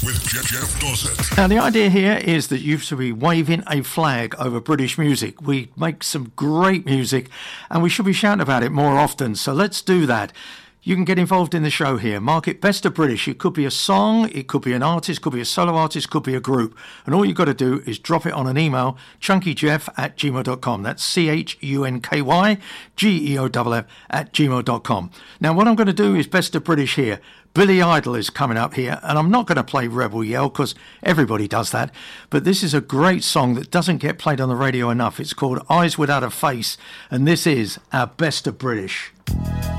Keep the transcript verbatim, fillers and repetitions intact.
with Jeff, Jeff Dawson. Now, the idea here is that you should be waving a flag over British music. We make some great music, and we should be shouting about it more often. So let's do that. You can get involved in the show here. Mark it Best of British. It could be a song, it could be an artist, could be a solo artist, could be a group. And all you've got to do is drop it on an email, chunkyjeff at gmail dot com. That's C H U N K Y G E O F F at gmail dot com. Now, what I'm going to do is Best of British here. Billy Idol is coming up here, and I'm not going to play Rebel Yell because everybody does that. But this is a great song that doesn't get played on the radio enough. It's called Eyes Without a Face, and this is our Best of British.